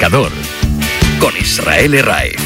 Marcador con Israel Herraiz.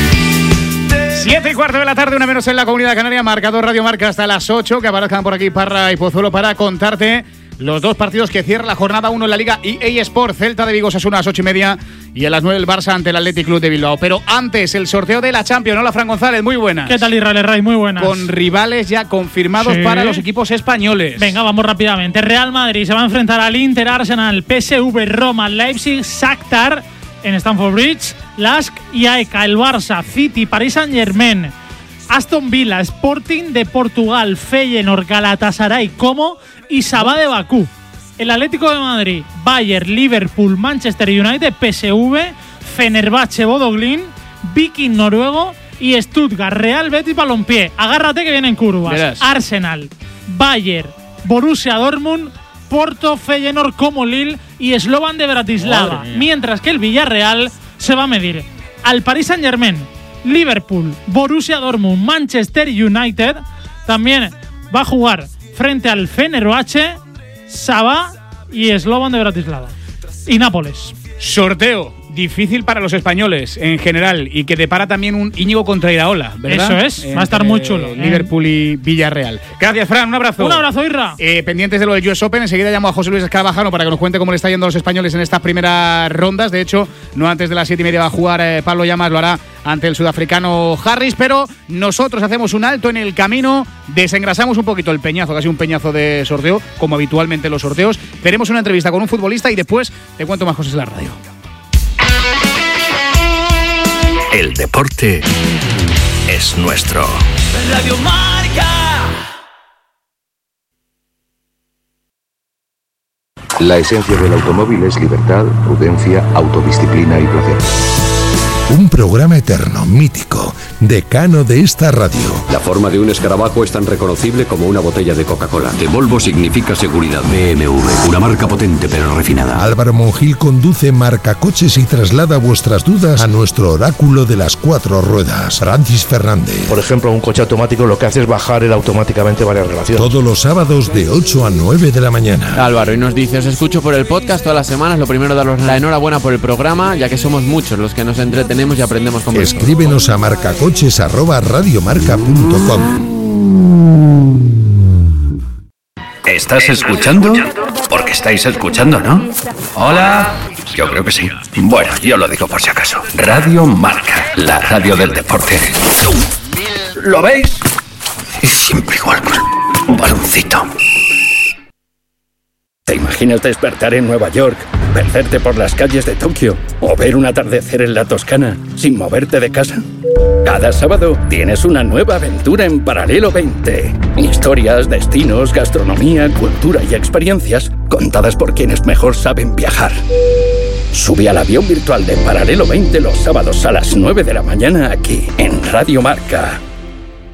7:15 de la tarde, una menos en la Comunidad Canaria. Marcador Radio Marca hasta las 8. Que aparezcan por aquí Parra y Pozuelo para contarte los dos partidos que cierra la jornada 1 en la Liga EA Sport. Celta de Vigo, Osasuna a las 8:30 y a las 9 el Barça ante el Athletic Club de Bilbao. Pero antes, el sorteo de la Champions. Hola, Fran González, muy buenas. ¿Qué tal, Israel Herraiz? Muy buenas. Con rivales ya confirmados para los equipos españoles. Venga, vamos rápidamente. Real Madrid se va a enfrentar al Inter, Arsenal, PSV, Roma, Leipzig, Shakhtar en Stamford Bridge, Lask y AEK. El Barça, City, Paris Saint-Germain, Aston Villa, Sporting de Portugal, Feyenoord, Galatasaray, Como y Sabah de Bakú. El Atlético de Madrid, Bayern, Liverpool, Manchester United, PSV, Fenerbahce, Bodoglin, Viking noruego y Stuttgart, Real Betis Balompié. Agárrate que vienen curvas. Verás. Arsenal, Bayern, Borussia Dortmund, Porto, Feyenoord, Como Lille y Slovan de Bratislava. Mientras que el Villarreal se va a medir al Paris Saint-Germain, Liverpool, Borussia Dortmund, Manchester United. También va a jugar frente al Fenerbahce, Sabah y Slovan de Bratislava. Y Nápoles. Sorteo difícil para los españoles en general y que depara también un Íñigo contra Iraola, ¿verdad? Eso es, va a estar muy chulo. Liverpool y Villarreal. Gracias, Fran, un abrazo. Un abrazo, Irra. Pendientes de lo del US Open, enseguida llamo a José Luis Escarabajano para que nos cuente cómo le está yendo a los españoles en estas primeras rondas. De hecho, no antes de las 7:30 va a jugar Pablo Llamas, lo hará ante el sudafricano Harris, pero nosotros hacemos un alto en el camino, desengrasamos un poquito el peñazo, casi un peñazo de sorteo, como habitualmente los sorteos. Tenemos una entrevista con un futbolista y después te cuento más cosas en la radio. El deporte es nuestro. Radio Marca. La esencia del automóvil es libertad, prudencia, autodisciplina y placer. Un programa eterno, mítico, decano de esta radio. La forma de un escarabajo es tan reconocible como una botella de Coca-Cola. De Volvo significa seguridad. BMW, una marca potente pero refinada. Álvaro Monjil conduce Marcacoches y traslada vuestras dudas a nuestro oráculo de las 4 ruedas, Francis Fernández. Por ejemplo, un coche automático lo que hace es bajar él automáticamente varias relaciones. Todos los sábados de 8 a 9 de la mañana. Álvaro, y nos dice, os escucho por el podcast todas las semanas. Lo primero, daros la enhorabuena por el programa, ya que somos muchos los que nos entretenemos y aprendemos con vosotros. Escríbenos a marcacoches@radiomarca.com. ¿Estás escuchando? Porque estáis escuchando, ¿no? Hola. Yo creo que sí. Bueno, yo lo digo por si acaso. Radio Marca, la radio del deporte. ¿Lo veis? Y siempre igual, pues, un baloncito. ¿Te imaginas despertar en Nueva York, perderte por las calles de Tokio o ver un atardecer en la Toscana sin moverte de casa? Cada sábado tienes una nueva aventura en Paralelo 20. Historias, destinos, gastronomía, cultura y experiencias contadas por quienes mejor saben viajar. Sube al avión virtual de Paralelo 20 los sábados a las 9 de la mañana aquí en Radio Marca.